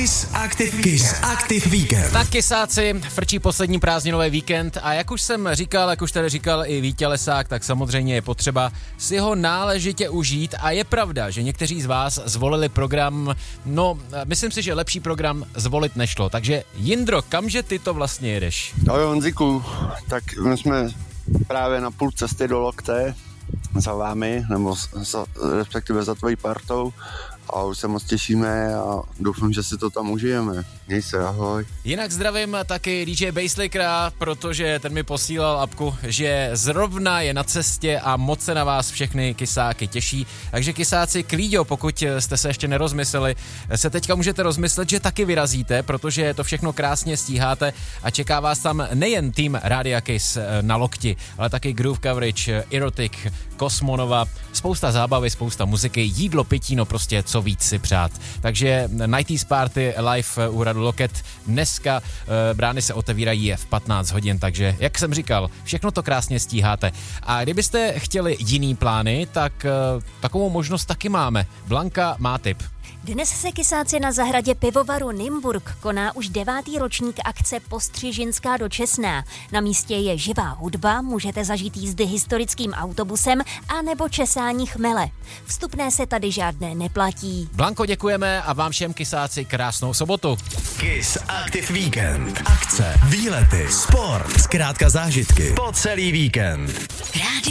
Kiss Active Weekend. Tak kysáci, frčí poslední prázdninový víkend a jak už jsem říkal, jak už tady říkal i Vítě Lesák, tak samozřejmě je potřeba si ho náležitě užít a je pravda, že někteří z vás zvolili program, no myslím si, že lepší program zvolit nešlo, takže Jindro, kamže ty to vlastně jedeš? Ahoj Honziku, tak my jsme právě na půl cesty do Lokte za vámi, nebo respektive za tvojí partou. A už se moc těšíme a doufám, že si to tam užijeme. Měj se, ahoj. Jinak zdravím taky DJ Basslickera, protože ten mi posílal apku, že zrovna je na cestě a moc se na vás všechny kysáky těší. Takže kysáci, klíďo, pokud jste se ještě nerozmysleli, se teďka můžete rozmyslet, že taky vyrazíte, protože to všechno krásně stíháte a čeká vás tam nejen tým Rádia Kiss na lokti, ale taky Groove Coverage, Erotic, Kosmonova, spousta zábavy, spousta muziky, jídlo, pití, no prostě co víc si přát. Takže 90s Party live u Hradu Loket dneska, brány se otevírají v 15 hodin, takže jak jsem říkal, všechno to krásně stíháte. A kdybyste chtěli jiný plány, tak takovou možnost taky máme. Blanka má tip. Dnes se kysáci na zahradě pivovaru Nymburk koná už 9. ročník akce Postřižinská do Česná. Na místě je živá hudba, můžete zažít jízdy historickým autobusem a nebo česání chmele. Vstupné se tady žádné neplatí. Blanko, děkujeme a vám všem kysáci krásnou sobotu. Kiss Active Weekend. Akce, výlety, sport, zkrátka zážitky po celý víkend.